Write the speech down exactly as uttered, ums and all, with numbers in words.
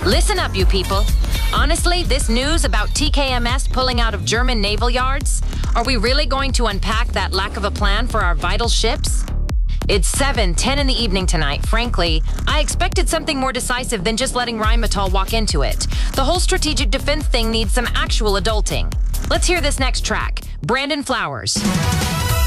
Listen up, you people. Honestly, this news about T K M S pulling out of German naval yards, are we really going to unpack that lack of a plan for our vital ships? It's seven ten in the evening tonight. Frankly, I expected something more decisive than just letting Rheinmetall walk into it. The whole strategic defense thing needs some actual adulting. Let's hear this next track. Brandon Flowers.